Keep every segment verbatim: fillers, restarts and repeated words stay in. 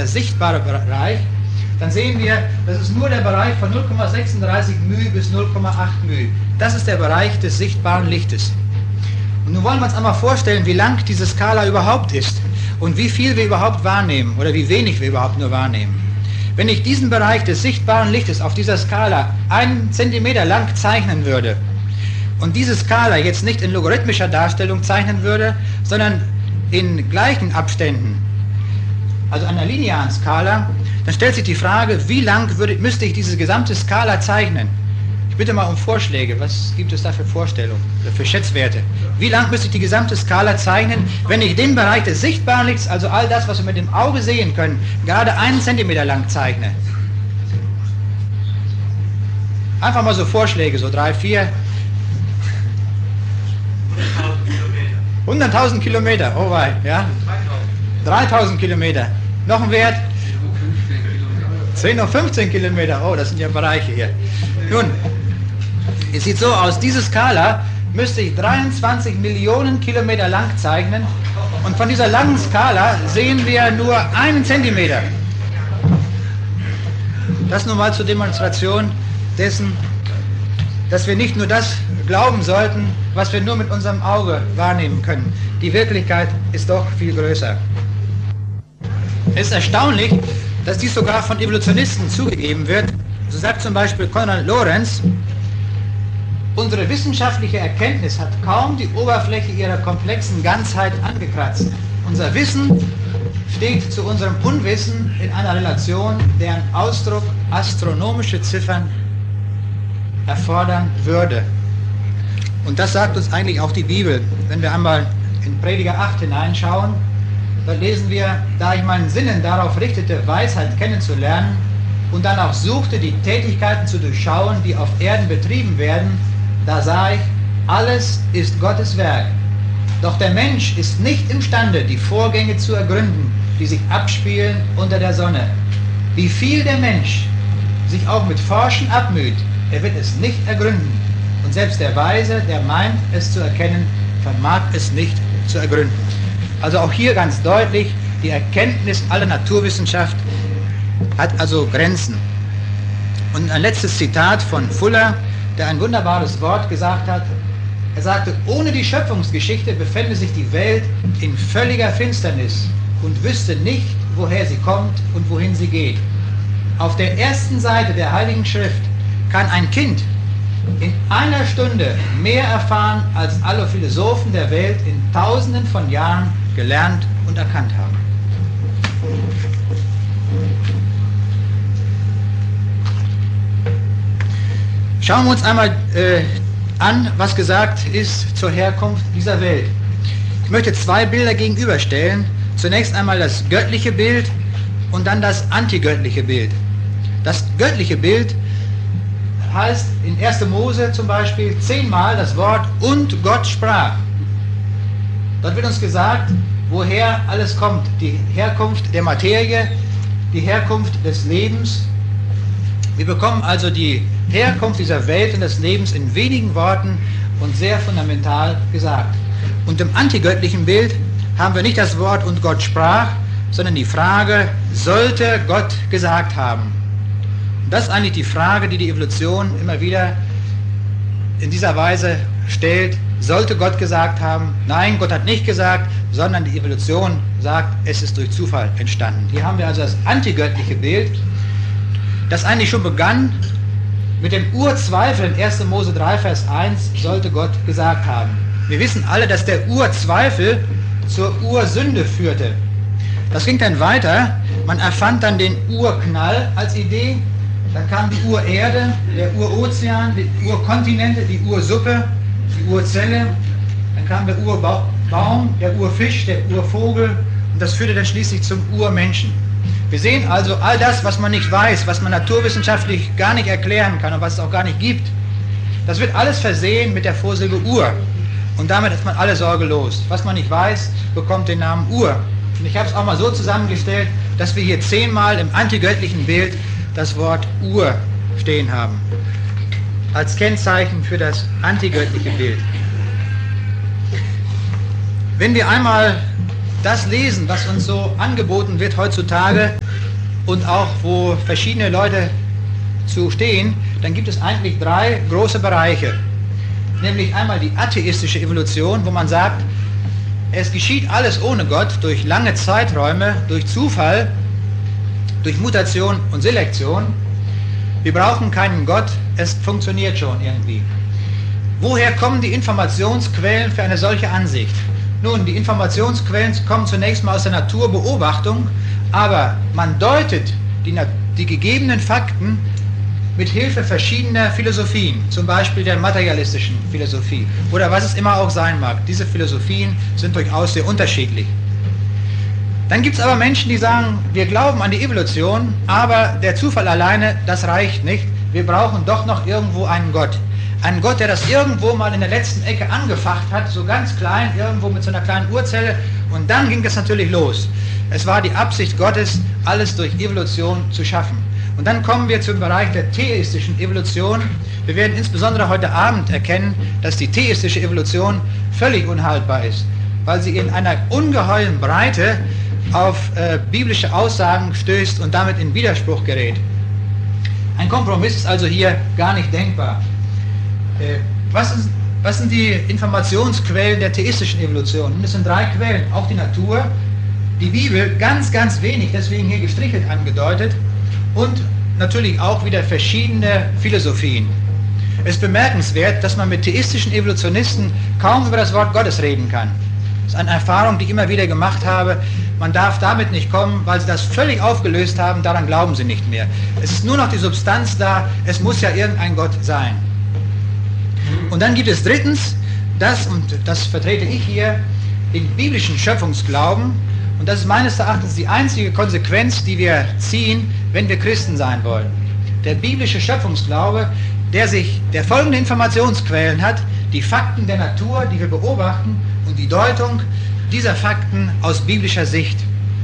der sichtbare Bereich, dann sehen wir, das ist nur der Bereich von null Komma sechsunddreißig μ bis null Komma acht μ. Das ist der Bereich des sichtbaren Lichtes. Und nun wollen wir uns einmal vorstellen, wie lang diese Skala überhaupt ist und wie viel wir überhaupt wahrnehmen oder wie wenig wir überhaupt nur wahrnehmen. Wenn ich diesen Bereich des sichtbaren Lichtes auf dieser Skala einen Zentimeter lang zeichnen würde und diese Skala jetzt nicht in logarithmischer Darstellung zeichnen würde, sondern in gleichen Abständen, also einer linearen Skala, dann stellt sich die Frage, wie lang würde, müsste ich diese gesamte Skala zeichnen? Ich bitte mal um Vorschläge. Was gibt es da für Vorstellungen, für Schätzwerte? Wie lang müsste ich die gesamte Skala zeichnen, wenn ich den Bereich des sichtbaren Lichts, also all das, was wir mit dem Auge sehen können, gerade einen Zentimeter lang zeichne? Einfach mal so Vorschläge, so drei, vier. hunderttausend Kilometer, oh wei, ja? dreitausend Kilometer. Noch ein Wert? zehn oder fünfzehn Kilometer, oh, das sind ja Bereiche hier. Nun, es sieht so aus, diese Skala müsste ich dreiundzwanzig Millionen Kilometer lang zeichnen und von dieser langen Skala sehen wir nur einen Zentimeter. Das nun mal zur Demonstration dessen, dass wir nicht nur das glauben sollten, was wir nur mit unserem Auge wahrnehmen können. Die Wirklichkeit ist doch viel größer. Es ist erstaunlich, dass dies sogar von Evolutionisten zugegeben wird. So sagt zum Beispiel Konrad Lorenz, unsere wissenschaftliche Erkenntnis hat kaum die Oberfläche ihrer komplexen Ganzheit angekratzt. Unser Wissen steht zu unserem Unwissen in einer Relation, deren Ausdruck astronomische Ziffern erfordern würde. Und das sagt uns eigentlich auch die Bibel. Wenn wir einmal in Prediger acht hineinschauen, da lesen wir, da ich meinen Sinnen darauf richtete, Weisheit kennenzulernen und dann auch suchte, die Tätigkeiten zu durchschauen, die auf Erden betrieben werden, da sah ich, alles ist Gottes Werk. Doch der Mensch ist nicht imstande, die Vorgänge zu ergründen, die sich abspielen unter der Sonne. Wie viel der Mensch sich auch mit Forschen abmüht, er wird es nicht ergründen. Und selbst der Weise, der meint, es zu erkennen, vermag es nicht zu ergründen. Also auch hier ganz deutlich, die Erkenntnis aller Naturwissenschaft hat also Grenzen. Und ein letztes Zitat von Fuller, der ein wunderbares Wort gesagt hat. Er sagte, ohne die Schöpfungsgeschichte befände sich die Welt in völliger Finsternis und wüsste nicht, woher sie kommt und wohin sie geht. Auf der ersten Seite der Heiligen Schrift kann ein Kind in einer Stunde mehr erfahren, als alle Philosophen der Welt in tausenden von Jahren gelernt und erkannt haben. Schauen wir uns einmal äh, an, was gesagt ist zur Herkunft dieser Welt. Ich möchte zwei Bilder gegenüberstellen. Zunächst einmal das göttliche Bild und dann das antigöttliche Bild. Das göttliche Bild heißt in erster Mose zum Beispiel zehnmal das Wort "und Gott sprach". Dort wird uns gesagt, woher alles kommt. Die Herkunft der Materie, die Herkunft des Lebens. Wir bekommen also die Herkunft dieser Welt und des Lebens in wenigen Worten und sehr fundamental gesagt. Und im antigöttlichen Bild haben wir nicht das Wort "und Gott sprach", sondern die Frage, sollte Gott gesagt haben? Und das ist eigentlich die Frage, die die Evolution immer wieder in dieser Weise stellt. Sollte Gott gesagt haben? Nein, Gott hat nicht gesagt, sondern die Evolution sagt, es ist durch Zufall entstanden. Hier haben wir also das antigöttliche Bild, das eigentlich schon begann mit dem Urzweifel in erster Mose drei, Vers eins, sollte Gott gesagt haben. Wir wissen alle, dass der Urzweifel zur Ursünde führte. Das ging dann weiter, man erfand dann den Urknall als Idee, dann kam die Urerde, der Urozean, die Urkontinente, die Ursuppe, die Urzelle, dann kam der Urbaum, der Urfisch, der Urvogel und das führte dann schließlich zum Urmenschen. Wir sehen also all das, was man nicht weiß, was man naturwissenschaftlich gar nicht erklären kann und was es auch gar nicht gibt, das wird alles versehen mit der Vorsilbe Ur und damit ist man alle Sorge los. Was man nicht weiß, bekommt den Namen Ur. Und ich habe es auch mal so zusammengestellt, dass wir hier zehnmal im antigöttlichen Bild das Wort Ur stehen haben, als Kennzeichen für das antigöttliche Bild. Wenn wir einmal das lesen, was uns so angeboten wird heutzutage und auch wo verschiedene Leute zu stehen, dann gibt es eigentlich drei große Bereiche. Nämlich einmal die atheistische Evolution, wo man sagt, es geschieht alles ohne Gott, durch lange Zeiträume, durch Zufall, durch Mutation und Selektion. Wir brauchen keinen Gott, es funktioniert schon irgendwie. Woher kommen die Informationsquellen für eine solche Ansicht? Nun, die Informationsquellen kommen zunächst mal aus der Naturbeobachtung, aber man deutet die, die gegebenen Fakten mit Hilfe verschiedener Philosophien, zum Beispiel der materialistischen Philosophie oder was es immer auch sein mag. Diese Philosophien sind durchaus sehr unterschiedlich. Dann gibt es aber Menschen, die sagen, wir glauben an die Evolution, aber der Zufall alleine, das reicht nicht. Wir brauchen doch noch irgendwo einen Gott. Einen Gott, der das irgendwo mal in der letzten Ecke angefacht hat, so ganz klein, irgendwo mit so einer kleinen Urzelle. Und dann ging es natürlich los. Es war die Absicht Gottes, alles durch Evolution zu schaffen. Und dann kommen wir zum Bereich der theistischen Evolution. Wir werden insbesondere heute Abend erkennen, dass die theistische Evolution völlig unhaltbar ist, weil sie in einer ungeheuren Breite auf äh, biblische Aussagen stößt und damit in Widerspruch gerät. Ein Kompromiss ist also hier gar nicht denkbar. Äh, was, ist, was sind die Informationsquellen der theistischen Evolution? Das sind drei Quellen, auch die Natur, die Bibel, ganz, ganz wenig, deswegen hier gestrichelt angedeutet, und natürlich auch wieder verschiedene Philosophien. Es ist bemerkenswert, dass man mit theistischen Evolutionisten kaum über das Wort Gottes reden kann. Das ist eine Erfahrung, die ich immer wieder gemacht habe. Man darf damit nicht kommen, weil sie das völlig aufgelöst haben, daran glauben sie nicht mehr. Es ist nur noch die Substanz da, es muss ja irgendein Gott sein. Und dann gibt es drittens, das, und das vertrete ich hier, den biblischen Schöpfungsglauben. Und das ist meines Erachtens die einzige Konsequenz, die wir ziehen, wenn wir Christen sein wollen. Der biblische Schöpfungsglaube, der sich der folgende Informationsquellen hat, die Fakten der Natur, die wir beobachten, und die Deutung dieser Fakten aus biblischer Sicht.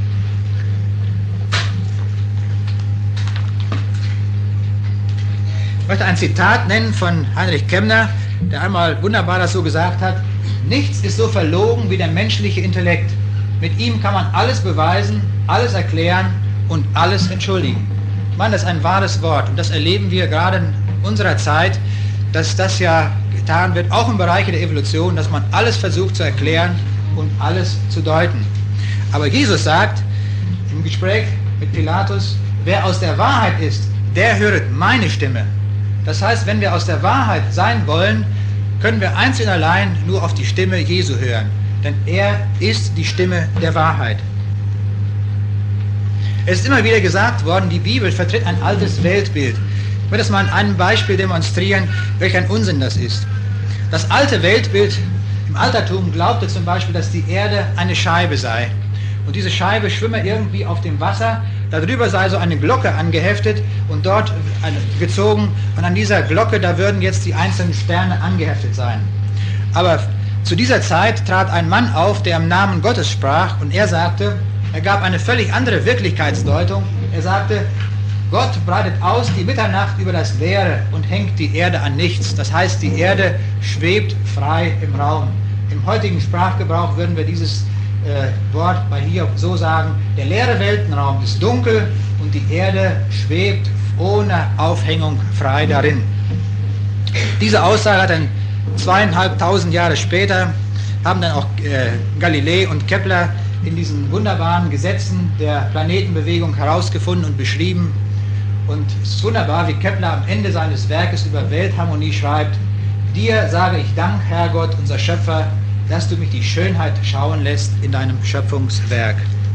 Ich möchte ein Zitat nennen von Heinrich Kemner, der einmal wunderbar das so gesagt hat: Nichts ist so verlogen wie der menschliche Intellekt. Mit ihm kann man alles beweisen, alles erklären und alles entschuldigen. Ich meine, das ist ein wahres Wort und das erleben wir gerade in unserer Zeit, dass das ja getan wird, auch im Bereich der Evolution, dass man alles versucht zu erklären und alles zu deuten. Aber Jesus sagt im Gespräch mit Pilatus, wer aus der Wahrheit ist, der höret meine Stimme. Das heißt, wenn wir aus der Wahrheit sein wollen, können wir einzig und allein nur auf die Stimme Jesu hören. Denn er ist die Stimme der Wahrheit. Es ist immer wieder gesagt worden, die Bibel vertritt ein altes Weltbild. Ich will das mal an einem Beispiel demonstrieren, welch ein Unsinn das ist. Das alte Weltbild im Altertum glaubte zum Beispiel, dass die Erde eine Scheibe sei. Und diese Scheibe schwimme irgendwie auf dem Wasser, darüber sei so eine Glocke angeheftet und dort gezogen. Und an dieser Glocke, da würden jetzt die einzelnen Sterne angeheftet sein. Aber zu dieser Zeit trat ein Mann auf, der im Namen Gottes sprach, und er sagte, er gab eine völlig andere Wirklichkeitsdeutung. Er sagte, Gott breitet aus die Mitternacht über das Leere und hängt die Erde an nichts. Das heißt, die Erde schwebt frei im Raum. Im heutigen Sprachgebrauch würden wir dieses äh, Wort bei Hiob so sagen, der leere Weltenraum ist dunkel und die Erde schwebt ohne Aufhängung frei darin. Diese Aussage hat ein zweieinhalbtausend Jahre später haben dann auch äh, Galilei und Kepler in diesen wunderbaren Gesetzen der Planetenbewegung herausgefunden und beschrieben. Und es ist wunderbar, wie Kepler am Ende seines Werkes über Weltharmonie schreibt: Dir sage ich Dank, Herrgott, unser Schöpfer, dass du mich die Schönheit schauen lässt in deinem Schöpfungswerk.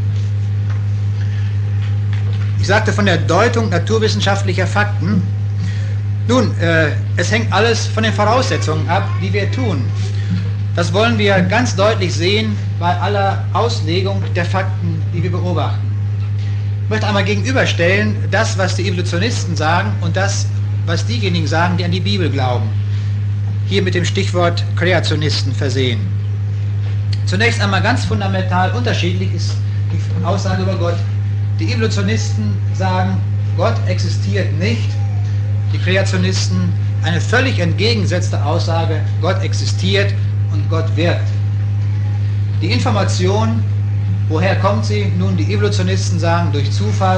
Ich sagte von der Deutung naturwissenschaftlicher Fakten. Nun, äh, es hängt alles von den Voraussetzungen ab, die wir tun. Das wollen wir ganz deutlich sehen bei aller Auslegung der Fakten, die wir beobachten. Ich möchte einmal gegenüberstellen, das, was die Evolutionisten sagen, und das, was diejenigen sagen, die an die Bibel glauben. Hier mit dem Stichwort Kreationisten versehen. Zunächst einmal ganz fundamental unterschiedlich ist die Aussage über Gott. Die Evolutionisten sagen, Gott existiert nicht. Die Kreationisten eine völlig entgegengesetzte Aussage, Gott existiert und Gott wirkt. Die Information Woher kommt sie? Nun, die Evolutionisten sagen durch Zufall,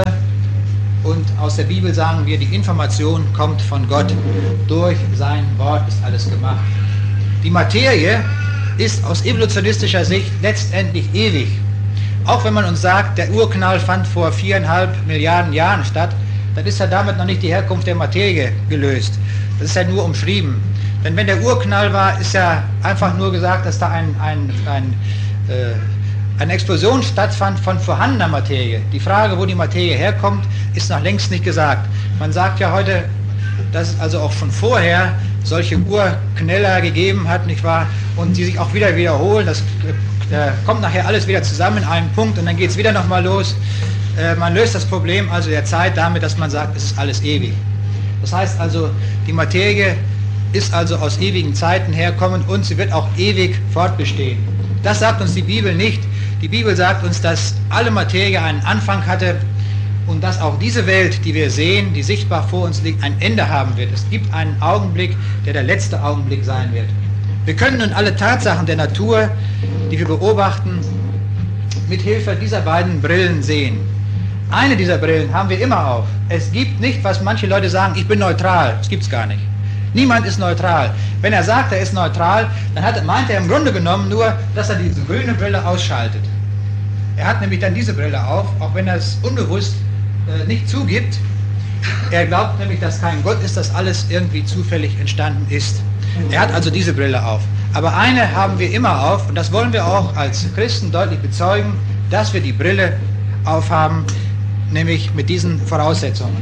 und aus der Bibel sagen wir, die Information kommt von Gott. Durch sein Wort ist alles gemacht. Die Materie ist aus evolutionistischer Sicht letztendlich ewig. Auch wenn man uns sagt, der Urknall fand vor viereinhalb Milliarden Jahren statt, dann ist ja damit noch nicht die Herkunft der Materie gelöst. Das ist ja nur umschrieben. Denn wenn der Urknall war, ist ja einfach nur gesagt, dass da ein, ein, ein, äh, eine Explosion stattfand von vorhandener Materie. Die Frage, wo die Materie herkommt, ist noch längst nicht gesagt. Man sagt ja heute, dass es also auch schon vorher solche Urknäller gegeben hat, nicht wahr? Und die sich auch wieder wiederholen. Das äh, kommt nachher alles wieder zusammen in einem Punkt und dann geht es wieder nochmal los. Äh, man löst das Problem also der Zeit damit, dass man sagt, es ist alles ewig. Das heißt also, die Materie ist also aus ewigen Zeiten herkommen und sie wird auch ewig fortbestehen. Das sagt uns die Bibel nicht. Die Bibel sagt uns, dass alle Materie einen Anfang hatte und dass auch diese Welt, die wir sehen, die sichtbar vor uns liegt, ein Ende haben wird. Es gibt einen Augenblick, der der letzte Augenblick sein wird. Wir können nun alle Tatsachen der Natur, die wir beobachten, mit Hilfe dieser beiden Brillen sehen. Eine dieser Brillen haben wir immer auf. Es gibt nicht, was manche Leute sagen, ich bin neutral. Das gibt es gar nicht. Niemand ist neutral. Wenn er sagt, er ist neutral, dann hat, meint er im Grunde genommen nur, dass er diese grüne Brille ausschaltet. Er hat nämlich dann diese Brille auf, auch wenn er es unbewusst äh, nicht zugibt. Er glaubt nämlich, dass kein Gott ist, dass alles irgendwie zufällig entstanden ist. Er hat also diese Brille auf. Aber eine haben wir immer auf, und das wollen wir auch als Christen deutlich bezeugen, dass wir die Brille aufhaben, nämlich mit diesen Voraussetzungen.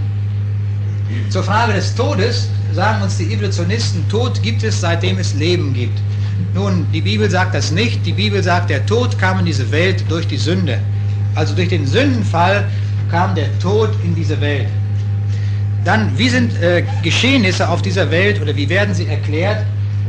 Zur Frage des Todes sagen uns die Evolutionisten, Tod gibt es, seitdem es Leben gibt. Nun, die Bibel sagt das nicht. Die Bibel sagt, der Tod kam in diese Welt durch die Sünde. Also durch den Sündenfall kam der Tod in diese Welt. Dann, wie sind äh, Geschehnisse auf dieser Welt oder wie werden sie erklärt?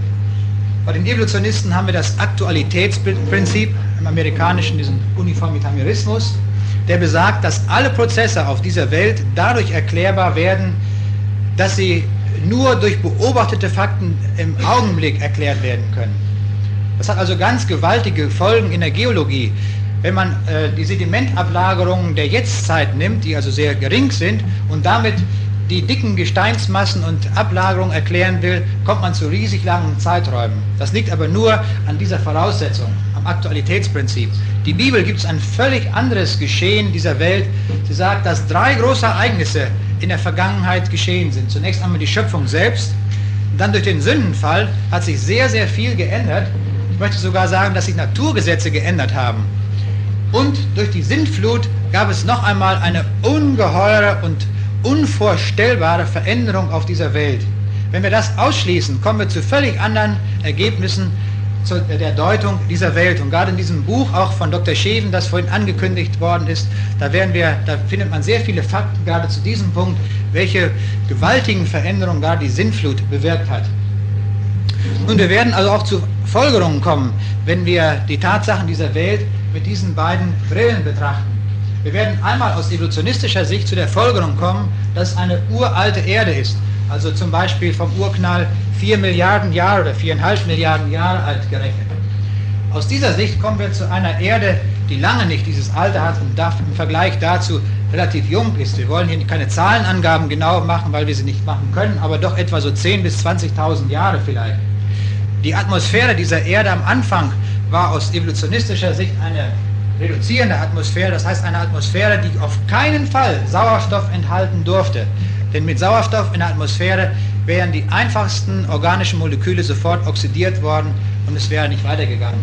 Bei den Evolutionisten haben wir das Aktualitätsprinzip, im amerikanischen diesen Uniformitarismus, der besagt, dass alle Prozesse auf dieser Welt dadurch erklärbar werden, dass sie nur durch beobachtete Fakten im Augenblick erklärt werden können. Das hat also ganz gewaltige Folgen in der Geologie. Wenn man äh, die Sedimentablagerungen der Jetztzeit nimmt, die also sehr gering sind, und damit die dicken Gesteinsmassen und Ablagerungen erklären will, kommt man zu riesig langen Zeiträumen. Das liegt aber nur an dieser Voraussetzung, am Aktualitätsprinzip. Die Bibel gibt es ein völlig anderes Geschehen dieser Welt. Sie sagt, dass drei große Ereignisse in der Vergangenheit geschehen sind. Zunächst einmal die Schöpfung selbst, dann durch den Sündenfall hat sich sehr, sehr viel geändert. Ich möchte sogar sagen, dass sich Naturgesetze geändert haben. Und durch die Sintflut gab es noch einmal eine ungeheure und unvorstellbare Veränderung auf dieser Welt. Wenn wir das ausschließen, kommen wir zu völlig anderen Ergebnissen zu der Deutung dieser Welt. Und gerade in diesem Buch auch von Doktor Scheven, das vorhin angekündigt worden ist, da, werden wir, da findet man sehr viele Fakten gerade zu diesem Punkt, welche gewaltigen Veränderungen gerade die Sintflut bewirkt hat. Und wir werden also auch zu Folgerungen kommen, wenn wir die Tatsachen dieser Welt mit diesen beiden Brillen betrachten. Wir werden einmal aus evolutionistischer Sicht zu der Folgerung kommen, dass es eine uralte Erde ist. Also zum Beispiel vom Urknall vier Milliarden Jahre oder viereinhalb Milliarden Jahre alt gerechnet. Aus dieser Sicht kommen wir zu einer Erde, die lange nicht dieses Alter hat und im Vergleich dazu relativ jung ist. Wir wollen hier keine Zahlenangaben genau machen, weil wir sie nicht machen können, aber doch etwa so zehntausend bis zwanzigtausend Jahre vielleicht. Die Atmosphäre dieser Erde am Anfang war aus evolutionistischer Sicht eine reduzierende Atmosphäre, das heißt eine Atmosphäre, die auf keinen Fall Sauerstoff enthalten durfte. Denn mit Sauerstoff in der Atmosphäre wären die einfachsten organischen Moleküle sofort oxidiert worden und es wäre nicht weitergegangen.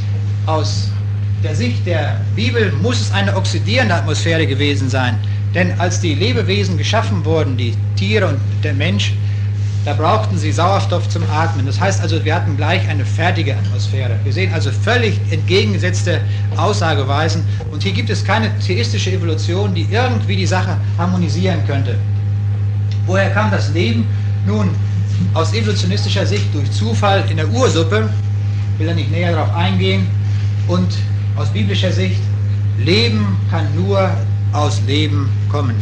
Aus der Sicht der Bibel muss es eine oxidierende Atmosphäre gewesen sein. Denn als die Lebewesen geschaffen wurden, die Tiere und der Mensch, da brauchten sie Sauerstoff zum Atmen. Das heißt also, wir hatten gleich eine fertige Atmosphäre. Wir sehen also völlig entgegengesetzte Aussageweisen. Und hier gibt es keine theistische Evolution, die irgendwie die Sache harmonisieren könnte. Woher kam das Leben? Nun, aus evolutionistischer Sicht durch Zufall in der Ursuppe, ich will da nicht näher darauf eingehen, und aus biblischer Sicht, Leben kann nur aus Leben kommen.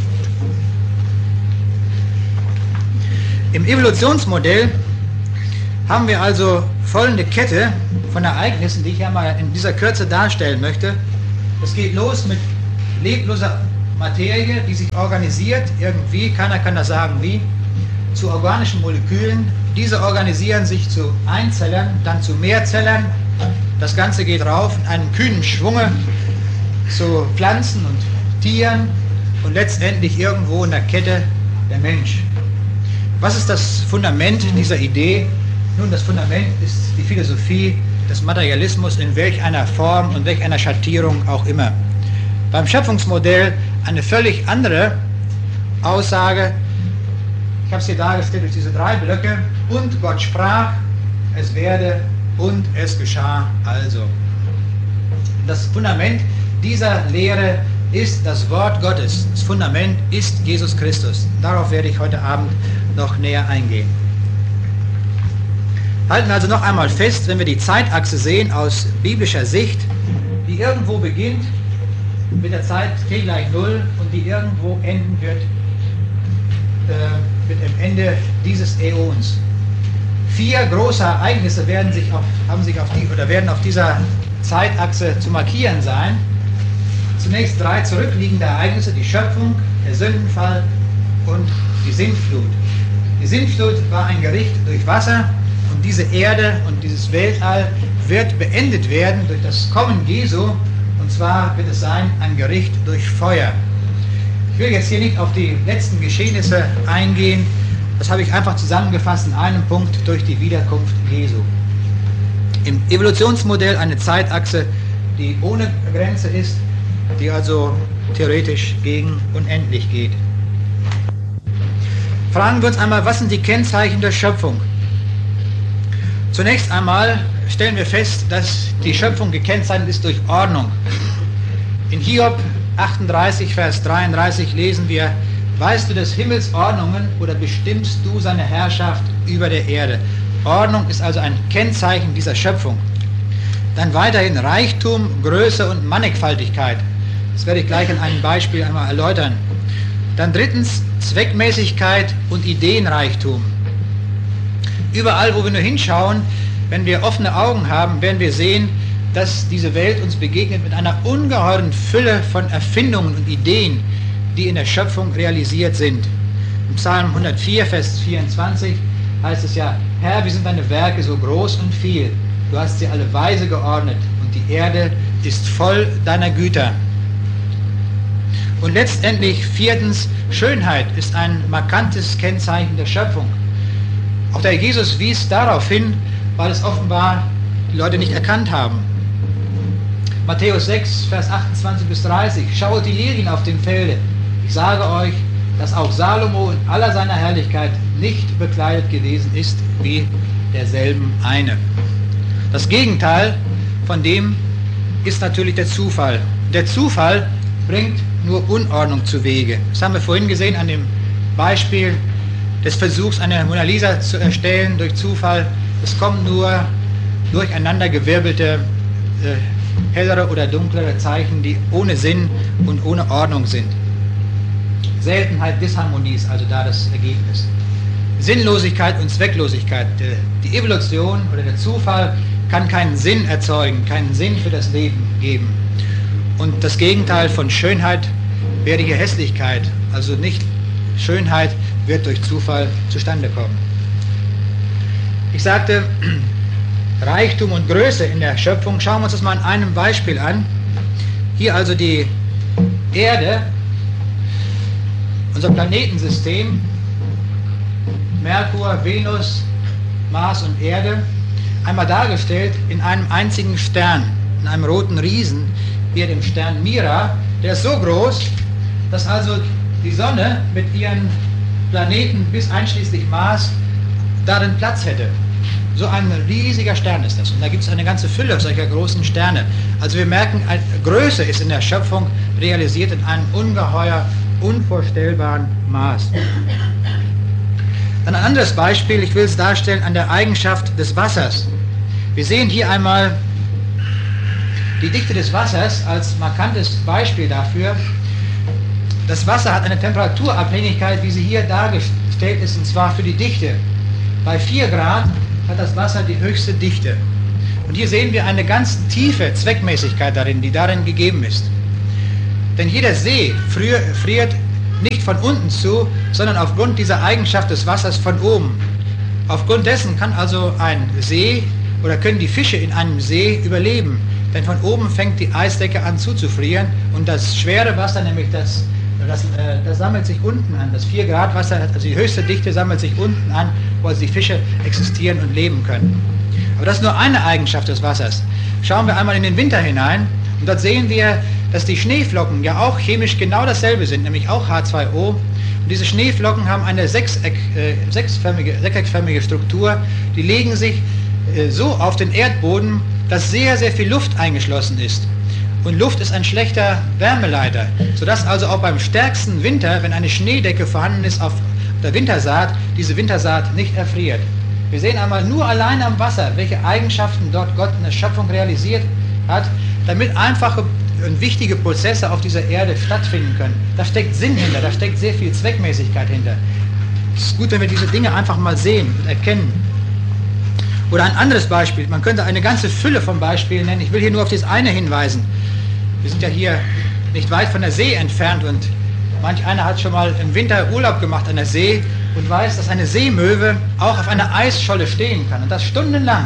Im Evolutionsmodell haben wir also folgende Kette von Ereignissen, die ich ja mal in dieser Kürze darstellen möchte. Es geht los mit lebloser Materie, die sich organisiert, irgendwie, keiner kann das sagen wie, zu organischen Molekülen. Diese organisieren sich zu Einzellern, dann zu Mehrzellern. Das Ganze geht rauf in einem kühnen Schwunge zu Pflanzen und Tieren und letztendlich irgendwo in der Kette der Mensch. Was ist das Fundament dieser Idee? Nun, das Fundament ist die Philosophie des Materialismus in welch einer Form und welch einer Schattierung auch immer. Beim Schöpfungsmodell eine völlig andere Aussage. Ich habe es hier dargestellt durch diese drei Blöcke. Und Gott sprach, es werde und es geschah also. Das Fundament dieser Lehre ist das Wort Gottes. Das Fundament ist Jesus Christus. Darauf werde ich heute Abend noch näher eingehen. Halten wir also noch einmal fest, wenn wir die Zeitachse sehen aus biblischer Sicht, die irgendwo beginnt mit der Zeit t gleich null und die irgendwo enden wird äh, mit dem Ende dieses Äons. Vier große Ereignisse werden sich auf, haben sich auf die, oder werden auf dieser Zeitachse zu markieren sein. Zunächst drei zurückliegende Ereignisse, die Schöpfung, der Sündenfall und die Sintflut. Die Sintflut war ein Gericht durch Wasser und diese Erde und dieses Weltall wird beendet werden durch das Kommen Jesu, und zwar wird es sein ein Gericht durch Feuer. Ich will jetzt hier nicht auf die letzten Geschehnisse eingehen, das habe ich einfach zusammengefasst in einem Punkt durch die Wiederkunft Jesu. Im Evolutionsmodell eine Zeitachse, die ohne Grenze ist, die also theoretisch gegen unendlich geht. Fragen wir uns einmal, was sind die Kennzeichen der Schöpfung? Zunächst einmal stellen wir fest, dass die Schöpfung gekennzeichnet ist durch Ordnung. In Hiob achtunddreißig, Vers dreiunddreißig lesen wir, weißt du des Himmels Ordnungen oder bestimmst du seine Herrschaft über der Erde? Ordnung ist also ein Kennzeichen dieser Schöpfung. Dann weiterhin Reichtum, Größe und Mannigfaltigkeit. Das werde ich gleich an einem Beispiel einmal erläutern. Dann drittens Zweckmäßigkeit und Ideenreichtum. Überall, wo wir nur hinschauen, wenn wir offene Augen haben, werden wir sehen, dass diese Welt uns begegnet mit einer ungeheuren Fülle von Erfindungen und Ideen, die in der Schöpfung realisiert sind. Im Psalm hundertvier, Vers vierundzwanzig heißt es ja, Herr, wie sind deine Werke so groß und viel? Du hast sie alle weise geordnet und die Erde ist voll deiner Güter. Und letztendlich viertens, Schönheit ist ein markantes Kennzeichen der Schöpfung. Auch der Jesus wies darauf hin, weil es offenbar die Leute nicht erkannt haben. Matthäus sechs, Vers achtundzwanzig bis dreißig, schaut die Lilien auf dem Felde. Ich sage euch, dass auch Salomo in aller seiner Herrlichkeit nicht bekleidet gewesen ist wie derselben eine. Das Gegenteil von dem ist natürlich der Zufall. Der Zufall bringt nur Unordnung zu Wege. Das haben wir vorhin gesehen an dem Beispiel des Versuchs, eine Mona Lisa zu erstellen durch Zufall. Es kommen nur durcheinandergewirbelte, äh, hellere oder dunklere Zeichen, die ohne Sinn und ohne Ordnung sind. Seltenheit Disharmonie ist also da das Ergebnis. Sinnlosigkeit und Zwecklosigkeit. Die Evolution oder der Zufall kann keinen Sinn erzeugen, keinen Sinn für das Leben geben. Und das Gegenteil von Schönheit wäre hier Hässlichkeit. Also nicht Schönheit wird durch Zufall zustande kommen. Ich sagte, Reichtum und Größe in der Schöpfung. Schauen wir uns das mal an einem Beispiel an. Hier also die Erde, unser Planetensystem, Merkur, Venus, Mars und Erde, einmal dargestellt in einem einzigen Stern, in einem roten Riesen, wie dem Stern Mira. Der ist so groß, dass also die Sonne mit ihren Planeten bis einschließlich Mars darin Platz hätte. So ein riesiger Stern ist das. Und da gibt es eine ganze Fülle solcher großen Sterne. Also wir merken, Größe ist in der Schöpfung realisiert in einem ungeheuer, unvorstellbaren Maß. Dann ein anderes Beispiel, ich will es darstellen an der Eigenschaft des Wassers. Wir sehen hier einmal die Dichte des Wassers als markantes Beispiel dafür. Das Wasser hat eine Temperaturabhängigkeit, wie sie hier dargestellt ist, und zwar für die Dichte. Bei vier Grad hat das Wasser die höchste Dichte. Und hier sehen wir eine ganz tiefe Zweckmäßigkeit darin, die darin gegeben ist. Denn jeder See friert nicht von unten zu, sondern aufgrund dieser Eigenschaft des Wassers von oben. Aufgrund dessen kann also ein See oder können die Fische in einem See überleben. Denn von oben fängt die Eisdecke an zuzufrieren und das schwere Wasser, nämlich das, das, äh, das sammelt sich unten an. Das vier Grad Wasser, also die höchste Dichte, sammelt sich unten an, wo also die Fische existieren und leben können. Aber das ist nur eine Eigenschaft des Wassers. Schauen wir einmal in den Winter hinein und dort sehen wir, dass die Schneeflocken ja auch chemisch genau dasselbe sind, nämlich auch H zwei O. Und diese Schneeflocken haben eine sechseck, äh, sechsförmige, sechseckförmige Struktur, die legen sich äh, so auf den Erdboden, dass sehr, sehr viel Luft eingeschlossen ist. Und Luft ist ein schlechter Wärmeleiter, sodass also auch beim stärksten Winter, wenn eine Schneedecke vorhanden ist auf der Wintersaat, diese Wintersaat nicht erfriert. Wir sehen einmal nur allein am Wasser, welche Eigenschaften dort Gott in der Schöpfung realisiert hat, damit einfache und wichtige Prozesse auf dieser Erde stattfinden können. Da steckt Sinn hinter, da steckt sehr viel Zweckmäßigkeit hinter. Es ist gut, wenn wir diese Dinge einfach mal sehen und erkennen. Oder ein anderes Beispiel, man könnte eine ganze Fülle von Beispielen nennen. Ich will hier nur auf das eine hinweisen. Wir sind ja hier nicht weit von der See entfernt und manch einer hat schon mal im Winter Urlaub gemacht an der See und weiß, dass eine Seemöwe auch auf einer Eisscholle stehen kann und das stundenlang.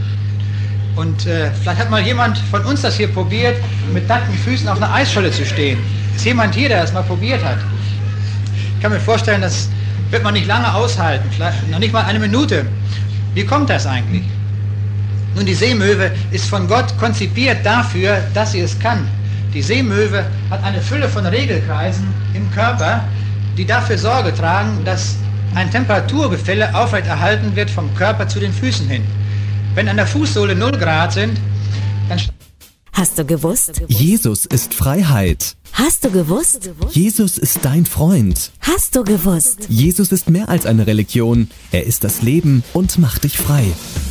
Und äh, vielleicht hat mal jemand von uns das hier probiert, mit nackten Füßen auf einer Eisscholle zu stehen. Ist jemand hier, der das mal probiert hat? Ich kann mir vorstellen, das wird man nicht lange aushalten, vielleicht noch nicht mal eine Minute. Wie kommt das eigentlich? Nun, die Seemöwe ist von Gott konzipiert dafür, dass sie es kann. Die Seemöwe hat eine Fülle von Regelkreisen im Körper, die dafür Sorge tragen, dass ein Temperaturgefälle aufrechterhalten wird vom Körper zu den Füßen hin. Wenn an der Fußsohle null Grad sind, dann... Hast du gewusst? Jesus ist Freiheit. Hast du gewusst? Jesus ist dein Freund. Hast du gewusst? Jesus ist mehr als eine Religion. Er ist das Leben und macht dich frei.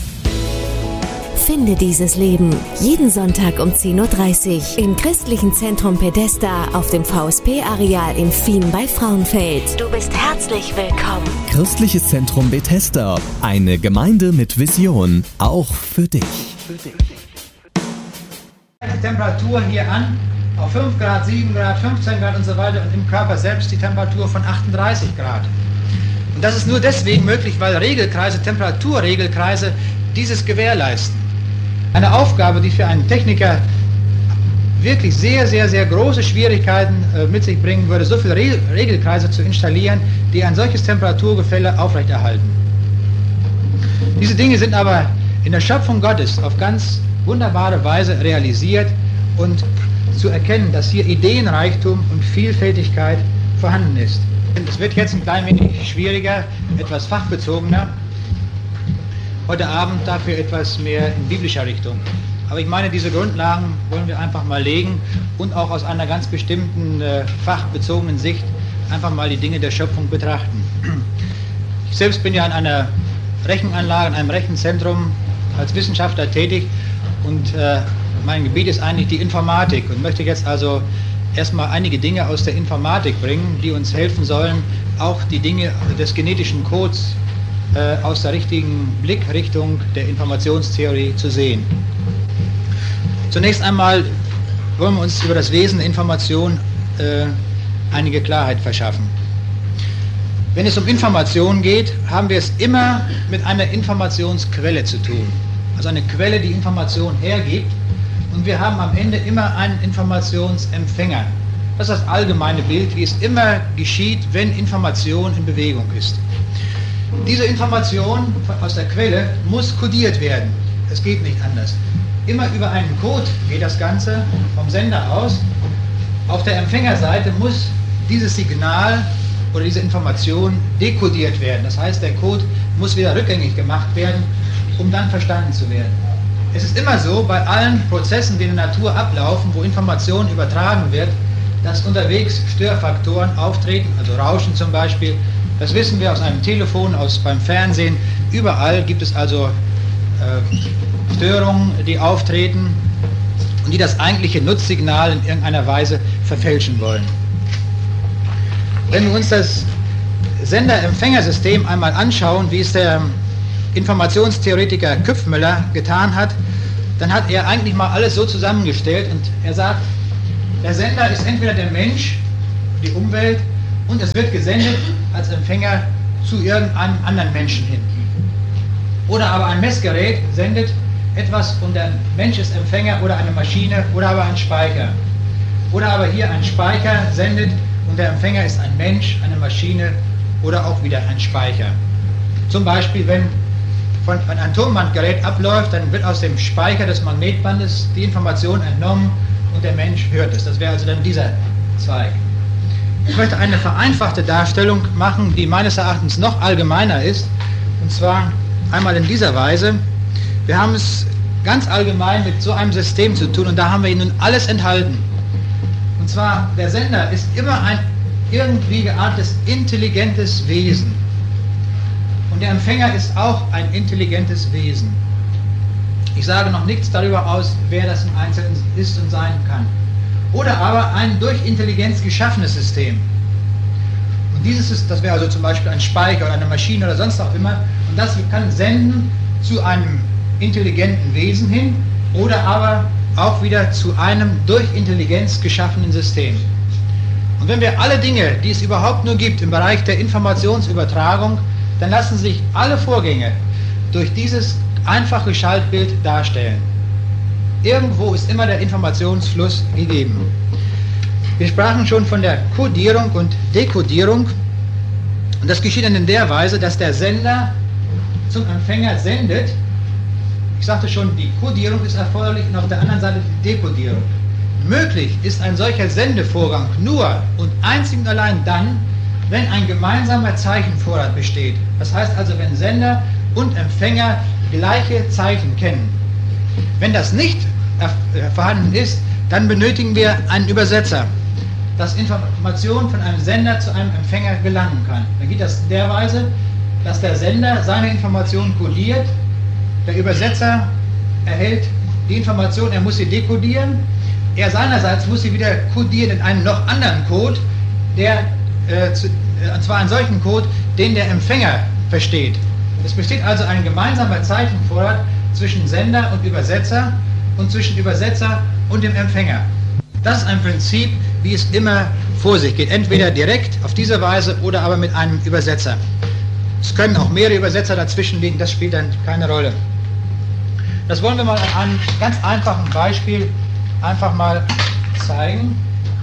Finde dieses Leben jeden Sonntag um zehn Uhr dreißig im Christlichen Zentrum Bethesda auf dem V S P-Areal in Fien bei Frauenfeld. Du bist herzlich willkommen. Christliches Zentrum Bethesda, eine Gemeinde mit Vision, auch für dich. Für dich. Die Temperatur hier an, auf fünf Grad, sieben Grad, fünfzehn Grad und so weiter und im Körper selbst die Temperatur von achtunddreißig Grad. Und das ist nur deswegen möglich, weil Regelkreise, Temperaturregelkreise dieses gewährleisten. Eine Aufgabe, die für einen Techniker wirklich sehr, sehr, sehr große Schwierigkeiten äh, mit sich bringen würde, so viele Re Regelkreise zu installieren, die ein solches Temperaturgefälle aufrechterhalten. Diese Dinge sind aber in der Schöpfung Gottes auf ganz wunderbare Weise realisiert und zu erkennen, dass hier Ideenreichtum und Vielfältigkeit vorhanden ist. Es wird jetzt ein klein wenig schwieriger, etwas fachbezogener. Heute Abend dafür etwas mehr in biblischer Richtung. Aber ich meine, diese Grundlagen wollen wir einfach mal legen und auch aus einer ganz bestimmten äh, fachbezogenen Sicht einfach mal die Dinge der Schöpfung betrachten. Ich selbst bin ja an einer Rechenanlage, in einem Rechenzentrum als Wissenschaftler tätig und äh, mein Gebiet ist eigentlich die Informatik und möchte jetzt also erstmal einige Dinge aus der Informatik bringen, die uns helfen sollen, auch die Dinge des genetischen Codes äh, aus der richtigen Blickrichtung der Informationstheorie zu sehen. Zunächst einmal wollen wir uns über das Wesen der Information äh, einige Klarheit verschaffen. Wenn es um Information geht, haben wir es immer mit einer Informationsquelle zu tun. Also eine Quelle, die Information hergibt. Und wir haben am Ende immer einen Informationsempfänger. Das ist das allgemeine Bild, wie es immer geschieht, wenn Information in Bewegung ist. Diese Information aus der Quelle muss kodiert werden. Es geht nicht anders. Immer über einen Code geht das Ganze vom Sender aus. Auf der Empfängerseite muss dieses Signal oder diese Information dekodiert werden. Das heißt, der Code muss wieder rückgängig gemacht werden, um dann verstanden zu werden. Es ist immer so, bei allen Prozessen, die in der Natur ablaufen, wo Information übertragen wird, dass unterwegs Störfaktoren auftreten, also Rauschen zum Beispiel. Das wissen wir aus einem Telefon, aus beim Fernsehen. Überall gibt es also äh, Störungen, die auftreten und die das eigentliche Nutzsignal in irgendeiner Weise verfälschen wollen. Wenn wir uns das Sender-Empfängersystem einmal anschauen, wie es der Informationstheoretiker Küpfmüller getan hat, dann hat er eigentlich mal alles so zusammengestellt und er sagt, der Sender ist entweder der Mensch, die Umwelt, und es wird gesendet als Empfänger zu irgendeinem anderen Menschen hin. Oder aber ein Messgerät sendet etwas und der Mensch ist Empfänger, oder eine Maschine oder aber ein Speicher. Oder aber hier ein Speicher sendet und der Empfänger ist ein Mensch, eine Maschine oder auch wieder ein Speicher. Zum Beispiel, wenn von ein Atombandgerät abläuft, dann wird aus dem Speicher des Magnetbandes die Information entnommen und der Mensch hört es. Das wäre also dann dieser Zweig. Ich möchte eine vereinfachte Darstellung machen, die meines Erachtens noch allgemeiner ist, und zwar einmal in dieser Weise. Wir haben es ganz allgemein mit so einem System zu tun und da haben wir nun alles enthalten. Und zwar, der Sender ist immer ein irgendwie geartetes, intelligentes Wesen. Und der Empfänger ist auch ein intelligentes Wesen. Ich sage noch nichts darüber aus, wer das im Einzelnen ist und sein kann. Oder aber ein durch Intelligenz geschaffenes System. Und dieses ist, das wäre also zum Beispiel ein Speicher oder eine Maschine oder sonst auch immer. Und das kann senden zu einem intelligenten Wesen hin oder aber auch wieder zu einem durch Intelligenz geschaffenen System. Und wenn wir alle Dinge, die es überhaupt nur gibt im Bereich der Informationsübertragung, dann lassen sich alle Vorgänge durch dieses einfache Schaltbild darstellen. Irgendwo ist immer der Informationsfluss gegeben. Wir sprachen schon von der Kodierung und Dekodierung. Und das geschieht dann in der Weise, dass der Sender zum Empfänger sendet. Ich sagte schon, die Kodierung ist erforderlich und auf der anderen Seite die Dekodierung. Möglich ist ein solcher Sendevorgang nur und einzig und allein dann, wenn ein gemeinsamer Zeichenvorrat besteht. Das heißt also, wenn Sender und Empfänger gleiche Zeichen kennen. Wenn das nicht vorhanden ist, dann benötigen wir einen Übersetzer, dass Information von einem Sender zu einem Empfänger gelangen kann. Dann geht das in der Weise, dass der Sender seine Information kodiert, der Übersetzer erhält die Information, er muss sie dekodieren, er seinerseits muss sie wieder kodieren in einen noch anderen Code, der, äh, zu, äh, und zwar einen solchen Code, den der Empfänger versteht. Es besteht also ein gemeinsamer Zeichenvorrat zwischen Sender und Übersetzer und zwischen Übersetzer und dem Empfänger. Das ist ein Prinzip, wie es immer vor sich geht, entweder direkt auf diese Weise oder aber mit einem Übersetzer. Es können auch mehrere Übersetzer dazwischen liegen, das spielt dann keine Rolle. Das wollen wir mal an einem ganz einfachen Beispiel einfach mal zeigen.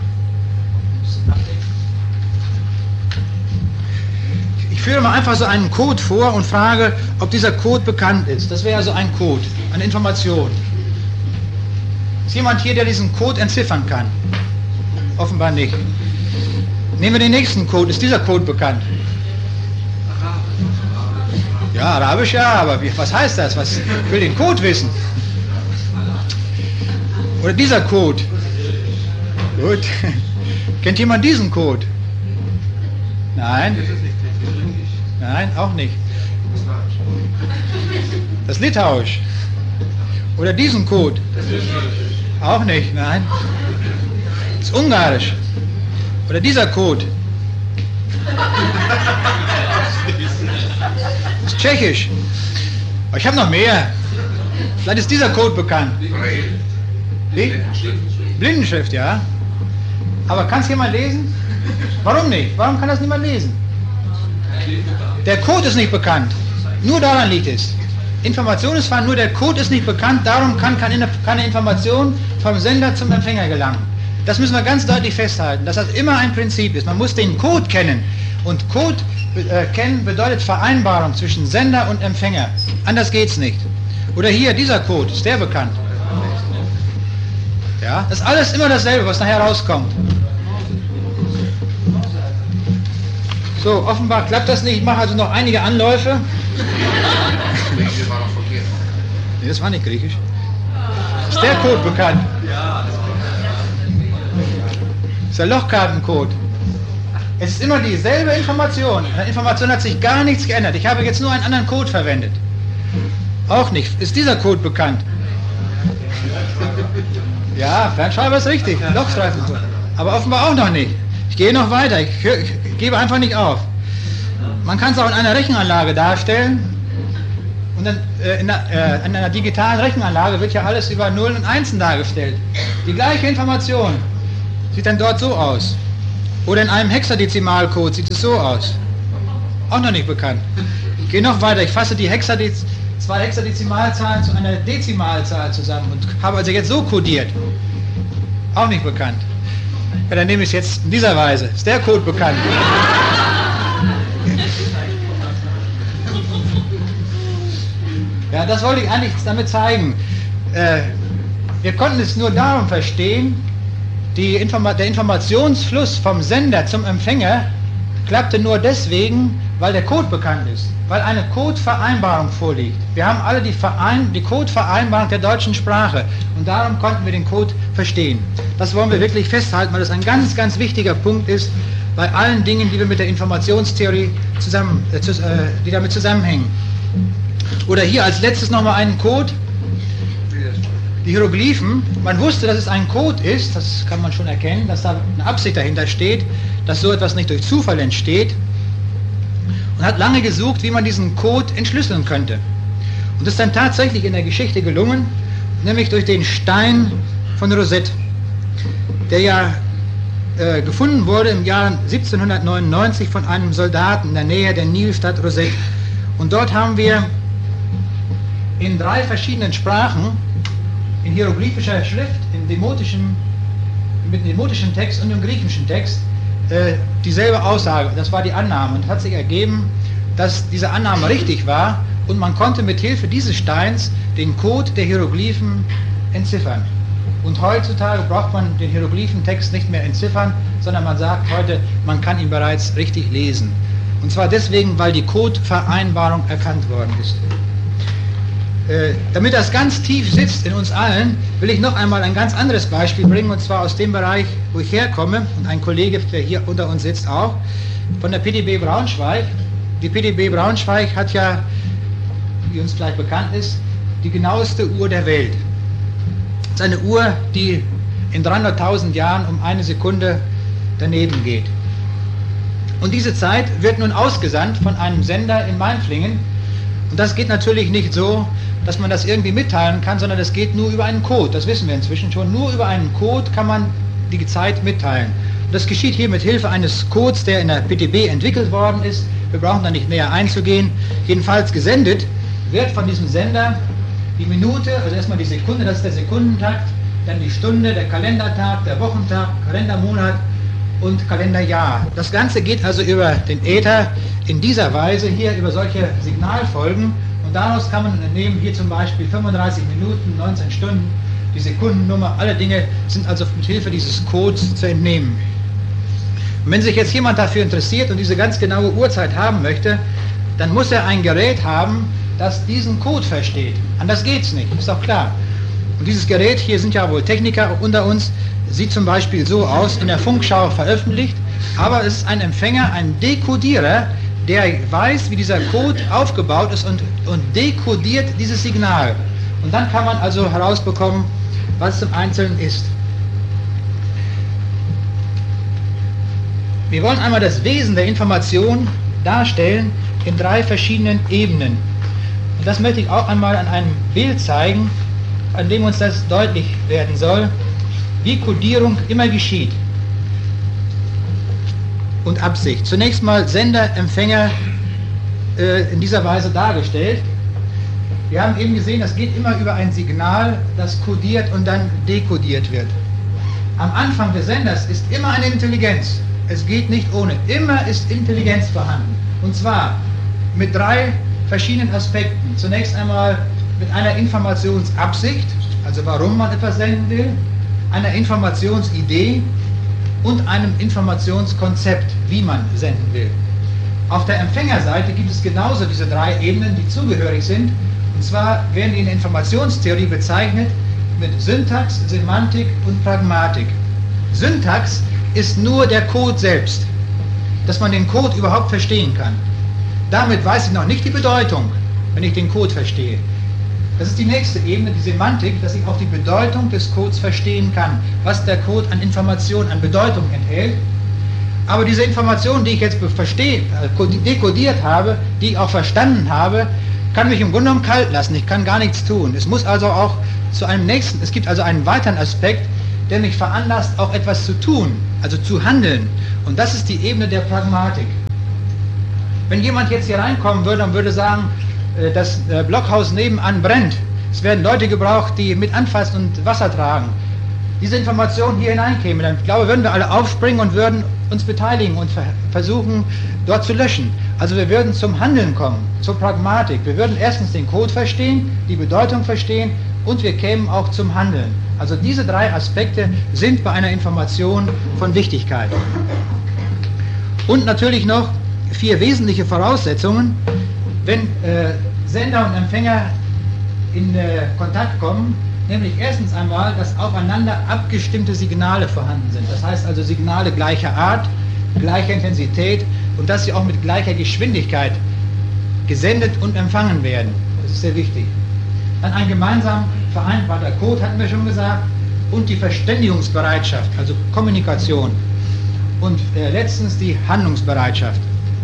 Ich führe mal einfach so einen Code vor und frage, ob dieser Code bekannt ist. Das wäre also ein Code, eine Information. Ist jemand hier, der diesen Code entziffern kann? Offenbar nicht. Nehmen wir den nächsten Code. Ist dieser Code bekannt? Ja, Arabisch ja, aber wie, was heißt das? Was, ich will den Code wissen. Oder dieser Code. Gut. Kennt jemand diesen Code? Nein? Nein, auch nicht. Das Litauisch. Oder diesen Code? Auch nicht, nein. Das Ungarisch. Oder dieser Code? Das Tschechisch. Aber ich habe noch mehr. Vielleicht ist dieser Code bekannt. Wie? Blindenschrift, ja. Aber kann es jemand lesen? Warum nicht? Warum kann das niemand lesen? Der Code ist nicht bekannt. Nur daran liegt es. Information ist zwar, nur der Code ist nicht bekannt, darum kann keine, keine Information vom Sender zum Empfänger gelangen. Das müssen wir ganz deutlich festhalten, dass das immer ein Prinzip ist. Man muss den Code kennen. Und Code äh, kennen bedeutet Vereinbarung zwischen Sender und Empfänger. Anders geht's nicht. Oder hier, dieser Code, ist der bekannt? Ja, das ist alles immer dasselbe, was nachher rauskommt. So, offenbar klappt das nicht. Ich mache also noch einige Anläufe. Nee, das war nicht griechisch. Ist der Code bekannt? Das ist der Lochkartencode. Es ist immer dieselbe Information. An der Information hat sich gar nichts geändert. Ich habe jetzt nur einen anderen Code verwendet. Auch nicht. Ist dieser Code bekannt? Ja, Fernschreiber ist richtig. Lochstreifencode. Aber offenbar auch noch nicht. Ich gehe noch weiter. Ich, ich gebe einfach nicht auf. Man kann es auch in einer Rechenanlage darstellen. Und dann äh, in, einer, äh, in einer digitalen Rechenanlage wird ja alles über Nullen und Einsen dargestellt. Die gleiche Information sieht dann dort so aus. Oder in einem Hexadezimalcode sieht es so aus. Auch noch nicht bekannt. Ich gehe noch weiter. Ich fasse die Hexadez zwei Hexadezimalzahlen zu einer Dezimalzahl zusammen und habe also jetzt so kodiert. Auch nicht bekannt. Ja, dann nehme ich es jetzt in dieser Weise. Ist der Code bekannt? Ja, das wollte ich eigentlich damit zeigen. Äh, wir konnten es nur darum verstehen, die Informa der Informationsfluss vom Sender zum Empfänger klappte nur deswegen, weil der Code bekannt ist, weil eine Codevereinbarung vorliegt. Wir haben alle die, Verein die Codevereinbarung der deutschen Sprache und darum konnten wir den Code verstehen. Das wollen wir wirklich festhalten, weil das ein ganz, ganz wichtiger Punkt ist bei allen Dingen, die wir mit der Informationstheorie zusammen, äh, zu, äh, die damit zusammenhängen. Oder hier als letztes nochmal einen Code. Die Hieroglyphen, man wusste, dass es ein Code ist, das kann man schon erkennen, dass da eine Absicht dahinter steht, dass so etwas nicht durch Zufall entsteht, und hat lange gesucht, wie man diesen Code entschlüsseln könnte. Und das ist dann tatsächlich in der Geschichte gelungen, nämlich durch den Stein von Rosette, der ja äh, gefunden wurde im Jahr siebzehnhundertneunundneunzig von einem Soldaten in der Nähe der Nilstadt Rosette. Und dort haben wir in drei verschiedenen Sprachen, in hieroglyphischer Schrift, im demotischen, mit dem demotischen Text und im griechischen Text, äh, dieselbe Aussage. Das war die Annahme. Und es hat sich ergeben, dass diese Annahme richtig war und man konnte mit Hilfe dieses Steins den Code der Hieroglyphen entziffern. Und heutzutage braucht man den Hieroglyphentext nicht mehr entziffern, sondern man sagt heute, man kann ihn bereits richtig lesen. Und zwar deswegen, weil die Codevereinbarung erkannt worden ist. Äh, damit das ganz tief sitzt in uns allen, will ich noch einmal ein ganz anderes Beispiel bringen, und zwar aus dem Bereich, wo ich herkomme, und ein Kollege, der hier unter uns sitzt auch, von der P D B Braunschweig. Die P D B Braunschweig hat ja, wie uns gleich bekannt ist, die genaueste Uhr der Welt. Es ist eine Uhr, die in dreihunderttausend Jahren um eine Sekunde daneben geht. Und diese Zeit wird nun ausgesandt von einem Sender in Mainflingen. Und das geht natürlich nicht so, dass man das irgendwie mitteilen kann, sondern das geht nur über einen Code. Das wissen wir inzwischen schon. Nur über einen Code kann man die Zeit mitteilen. Und das geschieht hier mit Hilfe eines Codes, der in der P D B entwickelt worden ist. Wir brauchen da nicht näher einzugehen. Jedenfalls gesendet wird von diesem Sender die Minute, also erstmal die Sekunde, das ist der Sekundentakt, dann die Stunde, der Kalendertag, der Wochentag, Kalendermonat und Kalenderjahr. Das Ganze geht also über den Äther in dieser Weise, hier über solche Signalfolgen, und daraus kann man entnehmen, hier zum Beispiel fünfunddreißig Minuten, neunzehn Stunden, die Sekundennummer, alle Dinge sind also mit Hilfe dieses Codes zu entnehmen. Und wenn sich jetzt jemand dafür interessiert und diese ganz genaue Uhrzeit haben möchte, dann muss er ein Gerät haben, das diesen Code versteht. Anders geht's nicht, ist doch klar. Und dieses Gerät, hier sind ja wohl Techniker unter uns, sieht zum Beispiel so aus, in der Funkschau veröffentlicht, aber es ist ein Empfänger, ein Dekodierer, der weiß, wie dieser Code aufgebaut ist und, und dekodiert dieses Signal. Und dann kann man also herausbekommen, was es im Einzelnen ist. Wir wollen einmal das Wesen der Information darstellen in drei verschiedenen Ebenen. Und das möchte ich auch einmal an einem Bild zeigen, an dem uns das deutlich werden soll, wie Kodierung immer geschieht. Und Absicht. Zunächst mal Sender, Empfänger äh, in dieser Weise dargestellt. Wir haben eben gesehen, das geht immer über ein Signal, das kodiert und dann dekodiert wird. Am Anfang des Senders ist immer eine Intelligenz. Es geht nicht ohne. Immer ist Intelligenz vorhanden. Und zwar mit drei verschiedenen Aspekten. Zunächst einmal mit einer Informationsabsicht, also warum man etwas senden will, einer Informationsidee und einem Informationskonzept, wie man senden will. Auf der Empfängerseite gibt es genauso diese drei Ebenen, die zugehörig sind. Und zwar werden die in der Informationstheorie bezeichnet mit Syntax, Semantik und Pragmatik. Syntax ist nur der Code selbst, dass man den Code überhaupt verstehen kann. Damit weiß ich noch nicht die Bedeutung, wenn ich den Code verstehe. Das ist die nächste Ebene, die Semantik, dass ich auch die Bedeutung des Codes verstehen kann, was der Code an Information, an Bedeutung enthält. Aber diese Informationen, die ich jetzt verstehe, dekodiert habe, die ich auch verstanden habe, kann mich im Grunde genommen kalt lassen, ich kann gar nichts tun. Es muss also auch zu einem nächsten, es gibt also einen weiteren Aspekt, der mich veranlasst, auch etwas zu tun, also zu handeln. Und das ist die Ebene der Pragmatik. Wenn jemand jetzt hier reinkommen würde und würde sagen, das Blockhaus nebenan brennt, es werden Leute gebraucht, die mit anfassen und Wasser tragen, diese Information hier hineinkäme, dann glaube ich, würden wir alle aufspringen und würden uns beteiligen und versuchen, dort zu löschen. Also wir würden zum Handeln kommen, zur Pragmatik. Wir würden erstens den Code verstehen, die Bedeutung verstehen und wir kämen auch zum Handeln. Also diese drei Aspekte sind bei einer Information von Wichtigkeit. Und natürlich noch vier wesentliche Voraussetzungen, wenn äh, Sender und Empfänger in äh, Kontakt kommen, nämlich erstens einmal, dass aufeinander abgestimmte Signale vorhanden sind. Das heißt also Signale gleicher Art, gleicher Intensität und dass sie auch mit gleicher Geschwindigkeit gesendet und empfangen werden. Das ist sehr wichtig. Dann ein gemeinsam vereinbarter Code, hatten wir schon gesagt, und die Verständigungsbereitschaft, also Kommunikation. Und äh, letztens die Handlungsbereitschaft.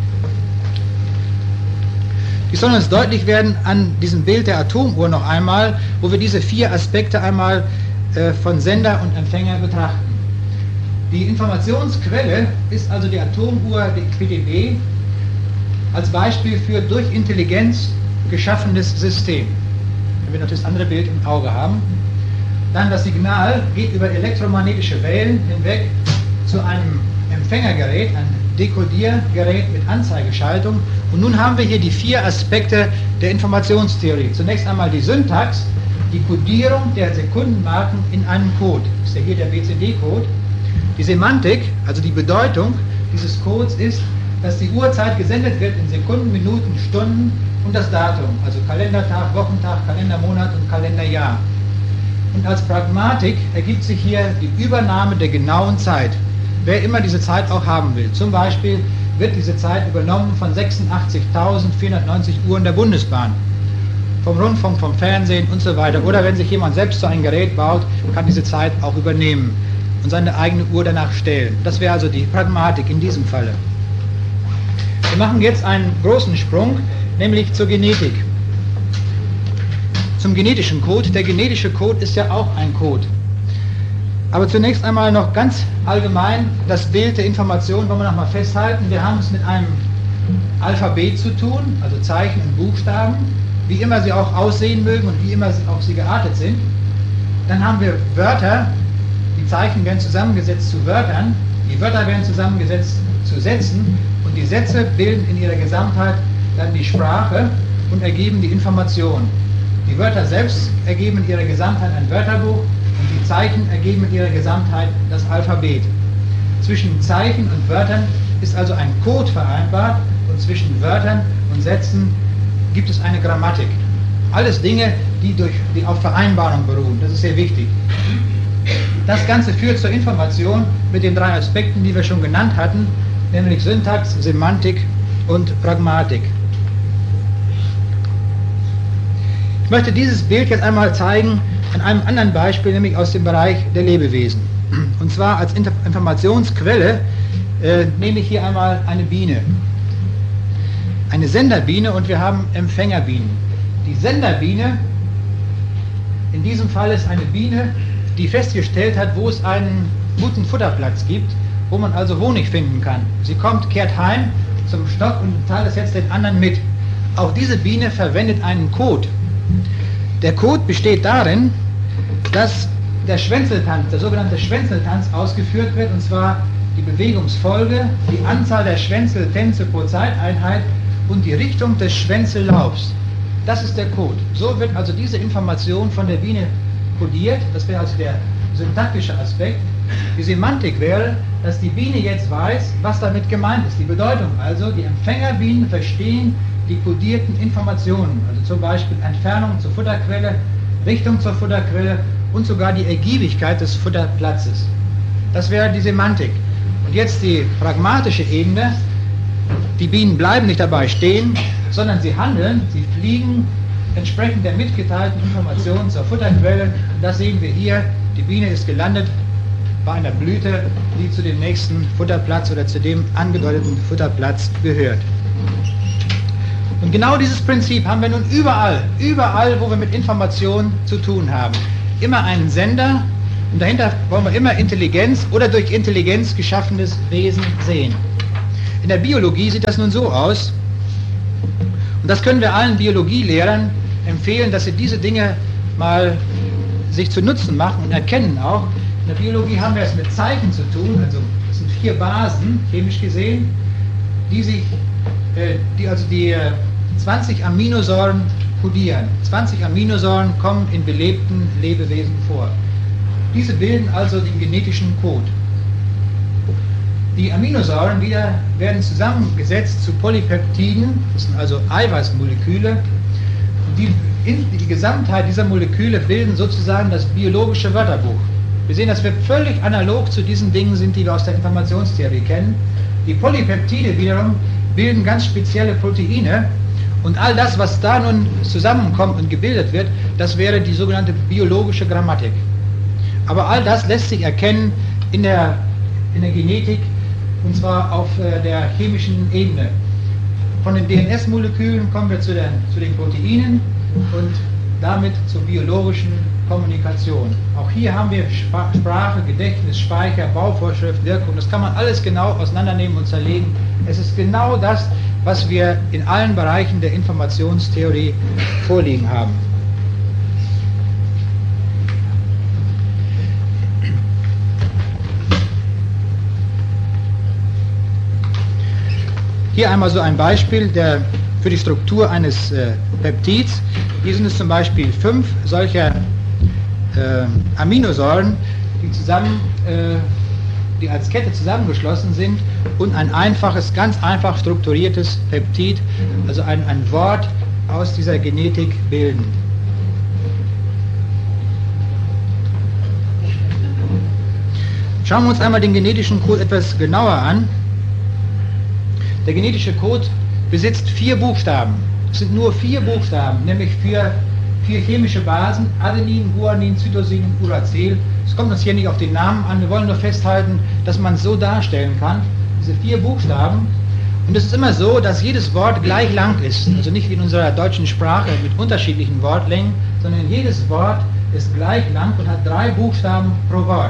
Die soll uns deutlich werden an diesem Bild der Atomuhr noch einmal, wo wir diese vier Aspekte einmal äh, von Sender und Empfänger betrachten. Die Informationsquelle ist also die Atomuhr, die P D B, als Beispiel für durch Intelligenz geschaffenes System. Wenn wir noch das andere Bild im Auge haben. Dann das Signal geht über elektromagnetische Wellen hinweg zu einem Empfängergerät, ein Dekodiergerät mit Anzeigeschaltung. Und nun haben wir hier die vier Aspekte der Informationstheorie. Zunächst einmal die Syntax, die Kodierung der Sekundenmarken in einem Code. Das ist ja hier der B C D-Code. Die Semantik, also die Bedeutung dieses Codes ist, dass die Uhrzeit gesendet wird in Sekunden, Minuten, Stunden und das Datum, also Kalendertag, Wochentag, Kalendermonat und Kalenderjahr. Und als Pragmatik ergibt sich hier die Übernahme der genauen Zeit. Wer immer diese Zeit auch haben will. Zum Beispiel wird diese Zeit übernommen von sechsundachtzigtausendvierhundertneunzig Uhren der Bundesbahn, vom Rundfunk, vom Fernsehen und so weiter. Oder wenn sich jemand selbst so ein Gerät baut, kann diese Zeit auch übernehmen und seine eigene Uhr danach stellen. Das wäre also die Pragmatik in diesem Falle. Wir machen jetzt einen großen Sprung, nämlich zur Genetik. Zum genetischen Code. Der genetische Code ist ja auch ein Code. Aber zunächst einmal noch ganz allgemein das Bild der Information wollen wir noch mal festhalten. Wir haben es mit einem Alphabet zu tun, also Zeichen und Buchstaben, wie immer sie auch aussehen mögen und wie immer sie auch sie geartet sind. Dann haben wir Wörter, die Zeichen werden zusammengesetzt zu Wörtern, die Wörter werden zusammengesetzt zu Sätzen und die Sätze bilden in ihrer Gesamtheit dann die Sprache und ergeben die Information. Die Wörter selbst ergeben in ihrer Gesamtheit ein Wörterbuch und die Zeichen ergeben in ihrer Gesamtheit das Alphabet. Zwischen Zeichen und Wörtern ist also ein Code vereinbart und zwischen Wörtern und Sätzen gibt es eine Grammatik. Alles Dinge, die, durch, die auf Vereinbarung beruhen. Das ist sehr wichtig. Das Ganze führt zur Information mit den drei Aspekten, die wir schon genannt hatten, nämlich Syntax, Semantik und Pragmatik. Ich möchte dieses Bild jetzt einmal zeigen an einem anderen Beispiel, nämlich aus dem Bereich der Lebewesen. Und zwar als Informationsquelle äh, nehme ich hier einmal eine Biene. Eine Senderbiene und wir haben Empfängerbienen. Die Senderbiene, in diesem Fall ist eine Biene, die festgestellt hat, wo es einen guten Futterplatz gibt, wo man also Honig finden kann. Sie kommt, kehrt heim zum Stock und teilt es jetzt den anderen mit. Auch diese Biene verwendet einen Code. Der Code besteht darin, dass der Schwänzeltanz, der sogenannte Schwänzeltanz ausgeführt wird, und zwar die Bewegungsfolge, die Anzahl der Schwänzeltänze pro Zeiteinheit und die Richtung des Schwänzellaufs. Das ist der Code. So wird also diese Information von der Biene kodiert. Das wäre also der syntaktische Aspekt. Die Semantik wäre, dass die Biene jetzt weiß, was damit gemeint ist. Die Bedeutung also, die Empfängerbienen verstehen die kodierten Informationen, also zum Beispiel Entfernung zur Futterquelle, Richtung zur Futterquelle und sogar die Ergiebigkeit des Futterplatzes. Das wäre die Semantik. Und jetzt die pragmatische Ebene. Die Bienen bleiben nicht dabei stehen, sondern sie handeln, sie fliegen entsprechend der mitgeteilten Informationen zur Futterquelle. Und das sehen wir hier. Die Biene ist gelandet bei einer Blüte, die zu dem nächsten Futterplatz oder zu dem angedeuteten Futterplatz gehört. Und genau dieses Prinzip haben wir nun überall, überall, wo wir mit Informationen zu tun haben. Immer einen Sender und dahinter wollen wir immer Intelligenz oder durch Intelligenz geschaffenes Wesen sehen. In der Biologie sieht das nun so aus, und das können wir allen Biologielehrern empfehlen, dass sie diese Dinge mal sich zu Nutzen machen und erkennen auch. In der Biologie haben wir es mit Zeichen zu tun, also es sind vier Basen, chemisch gesehen, die sich, äh, die also die äh, zwanzig Aminosäuren kodieren. zwanzig Aminosäuren kommen in belebten Lebewesen vor. Diese bilden also den genetischen Code. Die Aminosäuren wieder werden zusammengesetzt zu Polypeptiden, das sind also Eiweißmoleküle. Die, die Gesamtheit dieser Moleküle bilden sozusagen das biologische Wörterbuch. Wir sehen, dass wir völlig analog zu diesen Dingen sind, die wir aus der Informationstheorie kennen. Die Polypeptide wiederum bilden ganz spezielle Proteine und all das, was da nun zusammenkommt und gebildet wird, das wäre die sogenannte biologische Grammatik. Aber all das lässt sich erkennen in der, in der Genetik, und zwar auf äh, der chemischen Ebene. Von den D N S-Molekülen kommen wir zu den, zu den Proteinen und damit zur biologischen Kommunikation. Auch hier haben wir Sprache, Gedächtnis, Speicher, Bauvorschrift, Wirkung. Das kann man alles genau auseinandernehmen und zerlegen. Es ist genau das, was wir in allen Bereichen der Informationstheorie vorliegen haben. Hier einmal so ein Beispiel der, für die Struktur eines äh, Peptids. Hier sind es zum Beispiel fünf solcher äh, Aminosäuren, die, zusammen, äh, die als Kette zusammengeschlossen sind und ein einfaches, ganz einfach strukturiertes Peptid, also ein, ein Wort aus dieser Genetik bilden. Schauen wir uns einmal den genetischen Code etwas genauer an. Der genetische Code besitzt vier Buchstaben. Es sind nur vier Buchstaben, nämlich für vier chemische Basen, Adenin, Guanin, Cytosin und Uracil. Es kommt uns hier nicht auf den Namen an, wir wollen nur festhalten, dass man es so darstellen kann, diese vier Buchstaben. Und es ist immer so, dass jedes Wort gleich lang ist, also nicht wie in unserer deutschen Sprache mit unterschiedlichen Wortlängen, sondern jedes Wort ist gleich lang und hat drei Buchstaben pro Wort.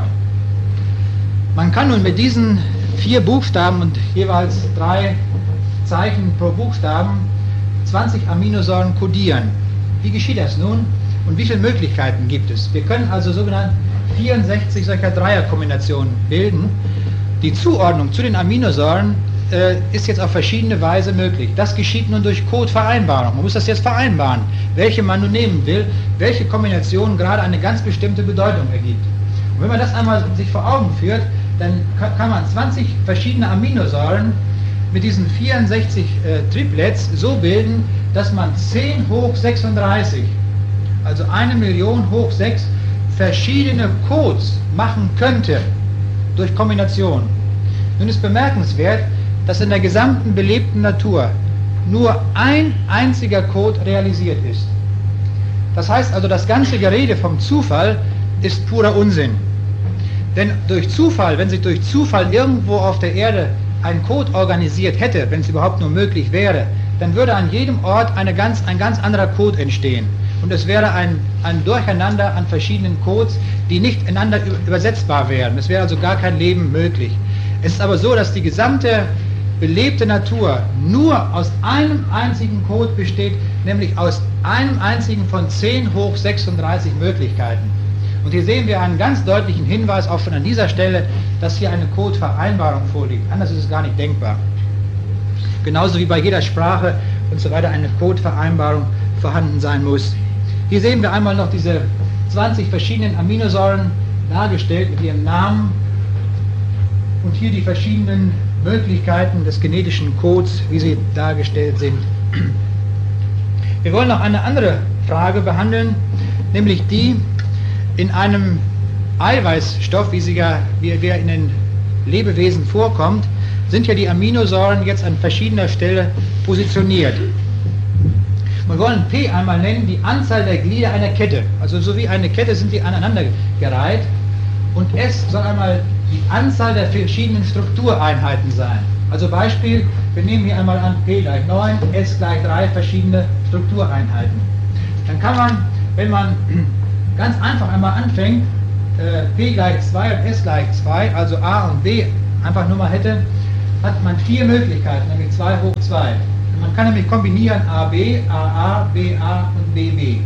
Man kann nun mit diesen vier Buchstaben und jeweils drei Zeichen pro Buchstaben zwanzig Aminosäuren kodieren. Wie geschieht das nun und wie viele Möglichkeiten gibt es? Wir können also sogenannte vierundsechzig solcher Dreierkombinationen bilden. Die Zuordnung zu den Aminosäuren äh, ist jetzt auf verschiedene Weise möglich. Das geschieht nun durch Codevereinbarung. Man muss das jetzt vereinbaren, welche man nun nehmen will, welche Kombination gerade eine ganz bestimmte Bedeutung ergibt. Und wenn man das einmal sich vor Augen führt, dann kann man zwanzig verschiedene Aminosäuren mit diesen vierundsechzig äh, Triplets so bilden, dass man zehn hoch sechsunddreißig, also eine Million hoch sechs verschiedene Codes machen könnte durch Kombination. Nun ist bemerkenswert, dass in der gesamten belebten Natur nur ein einziger Code realisiert ist. Das heißt also, das ganze Gerede vom Zufall ist purer Unsinn. Denn durch Zufall, wenn sich durch Zufall irgendwo auf der Erde ein Code organisiert hätte, wenn es überhaupt nur möglich wäre, dann würde an jedem Ort eine ganz, ein ganz anderer Code entstehen. Und es wäre ein, ein Durcheinander an verschiedenen Codes, die nicht ineinander übersetzbar wären. Es wäre also gar kein Leben möglich. Es ist aber so, dass die gesamte belebte Natur nur aus einem einzigen Code besteht, nämlich aus einem einzigen von zehn hoch sechsunddreißig Möglichkeiten. Und hier sehen wir einen ganz deutlichen Hinweis auch schon an dieser Stelle, dass hier eine Codevereinbarung vorliegt. Anders ist es gar nicht denkbar. Genauso wie bei jeder Sprache und so weiter eine Codevereinbarung vorhanden sein muss. Hier sehen wir einmal noch diese zwanzig verschiedenen Aminosäuren dargestellt mit ihrem Namen und hier die verschiedenen Möglichkeiten des genetischen Codes, wie sie dargestellt sind. Wir wollen noch eine andere Frage behandeln, nämlich die, in einem Eiweißstoff, wie, sie ja, wie er in den Lebewesen vorkommt, sind ja die Aminosäuren jetzt an verschiedener Stelle positioniert. Wir wollen P einmal nennen, die Anzahl der Glieder einer Kette. Also so wie eine Kette sind die aneinandergereiht. Und S soll einmal die Anzahl der verschiedenen Struktureinheiten sein. Also Beispiel, wir nehmen hier einmal an P gleich neun, S gleich drei verschiedene Struktureinheiten. Dann kann man, wenn man ganz einfach einmal anfängt, äh, P gleich zwei und S gleich zwei, also A und B einfach nur mal hätte, hat man vier Möglichkeiten, nämlich zwei hoch zwei. Man kann nämlich kombinieren A B, A A, B A und B B.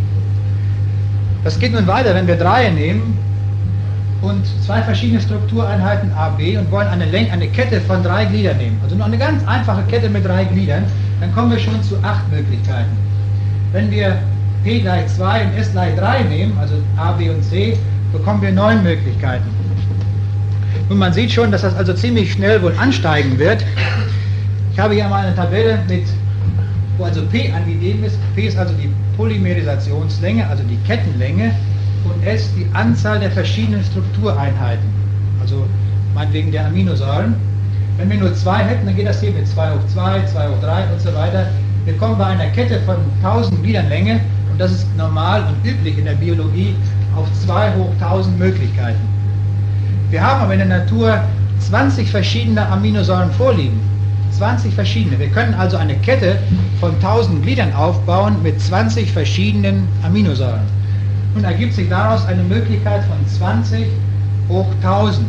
Das geht nun weiter, wenn wir Dreie nehmen und zwei verschiedene Struktureinheiten A B und wollen eine, Länge, eine Kette von drei Gliedern nehmen, also nur eine ganz einfache Kette mit drei Gliedern, dann kommen wir schon zu acht Möglichkeiten. Wenn wir P gleich zwei und S gleich drei nehmen, also A, B und C, bekommen wir neun Möglichkeiten. Und man sieht schon, dass das also ziemlich schnell wohl ansteigen wird. Ich habe hier mal eine Tabelle, mit, wo also P angegeben ist. P ist also die Polymerisationslänge, also die Kettenlänge, und S die Anzahl der verschiedenen Struktureinheiten, also meinetwegen der Aminosäuren. Wenn wir nur zwei hätten, dann geht das hier mit zwei hoch zwei, zwei hoch drei und so weiter. Wir kommen bei einer Kette von tausend Gliedern Länge, und das ist normal und üblich in der Biologie, auf zwei hoch tausend Möglichkeiten. Wir haben aber in der Natur zwanzig verschiedene Aminosäuren vorliegen. zwanzig verschiedene. Wir können also eine Kette von tausend Gliedern aufbauen mit zwanzig verschiedenen Aminosäuren. Nun ergibt sich daraus eine Möglichkeit von zwanzig hoch tausend.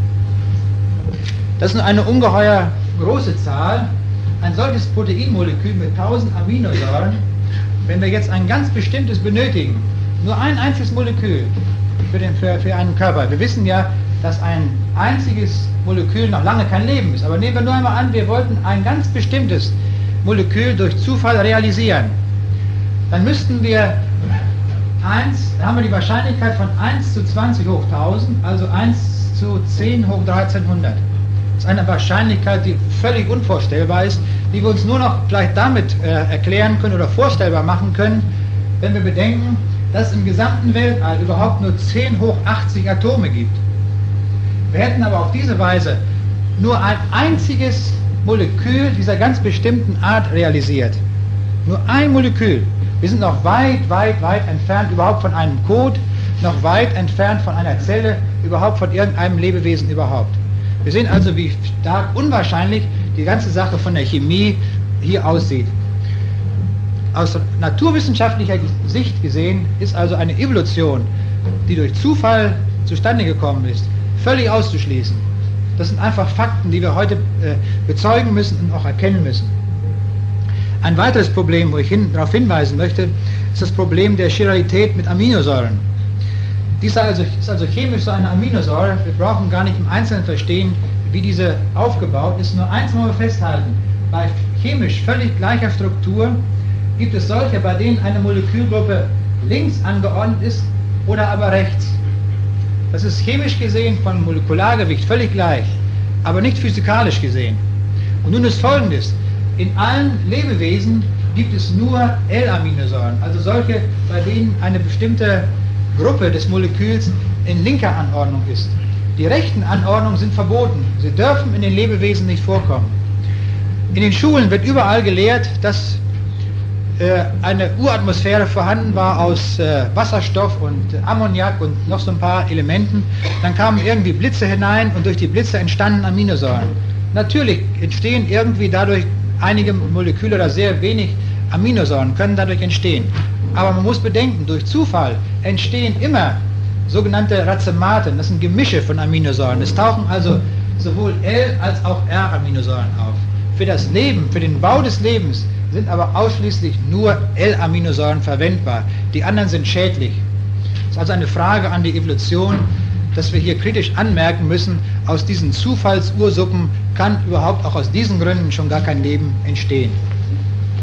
Das ist eine ungeheuer große Zahl. Ein solches Proteinmolekül mit tausend Aminosäuren, wenn wir jetzt ein ganz bestimmtes benötigen, nur ein einziges Molekül für, den, für, für einen Körper. Wir wissen ja, dass ein einziges Molekül noch lange kein Leben ist. Aber nehmen wir nur einmal an, wir wollten ein ganz bestimmtes Molekül durch Zufall realisieren. Dann müssten wir eins, da haben wir die Wahrscheinlichkeit von eins zu zwanzig hoch tausend, also eins zu zehn hoch dreizehnhundert. Das ist eine Wahrscheinlichkeit, die völlig unvorstellbar ist, die wir uns nur noch vielleicht damit äh, erklären können oder vorstellbar machen können, wenn wir bedenken, dass es im gesamten Weltall überhaupt nur zehn hoch achtzig Atome gibt. Wir hätten aber auf diese Weise nur ein einziges Molekül dieser ganz bestimmten Art realisiert. Nur ein Molekül. Wir sind noch weit, weit, weit entfernt überhaupt von einem Code, noch weit entfernt von einer Zelle, überhaupt von irgendeinem Lebewesen überhaupt. Wir sehen also, wie stark unwahrscheinlich die ganze Sache von der Chemie hier aussieht. Aus naturwissenschaftlicher Sicht gesehen ist also eine Evolution, die durch Zufall zustande gekommen ist, völlig auszuschließen. Das sind einfach Fakten, die wir heute äh, bezeugen müssen und auch erkennen müssen. Ein weiteres Problem, wo ich hin, darauf hinweisen möchte, ist das Problem der Chiralität mit Aminosäuren. Dies also, ist also chemisch so eine Aminosäure. Wir brauchen gar nicht im Einzelnen verstehen, wie diese aufgebaut ist. Nur eins wollen wir festhalten. Bei chemisch völlig gleicher Struktur gibt es solche, bei denen eine Molekülgruppe links angeordnet ist oder aber rechts. Das ist chemisch gesehen von Molekulargewicht völlig gleich, aber nicht physikalisch gesehen. Und nun ist Folgendes: In allen Lebewesen gibt es nur L-Aminosäuren, also solche, bei denen eine bestimmte Gruppe des Moleküls in linker Anordnung ist. Die rechten Anordnungen sind verboten. Sie dürfen in den Lebewesen nicht vorkommen. In den Schulen wird überall gelehrt, dass äh, eine Uratmosphäre vorhanden war aus äh, Wasserstoff und Ammoniak und noch so ein paar Elementen. Dann kamen irgendwie Blitze hinein und durch die Blitze entstanden Aminosäuren. Natürlich entstehen irgendwie dadurch einige Moleküle oder sehr wenig Aminosäuren können dadurch entstehen. Aber man muss bedenken, durch Zufall entstehen immer sogenannte Racematen, das sind Gemische von Aminosäuren. Es tauchen also sowohl L- als auch R-Aminosäuren auf. Für das Leben, für den Bau des Lebens sind aber ausschließlich nur L-Aminosäuren verwendbar. Die anderen sind schädlich. Es ist also eine Frage an die Evolution, dass wir hier kritisch anmerken müssen, aus diesen Zufallsursuppen kann überhaupt auch aus diesen Gründen schon gar kein Leben entstehen.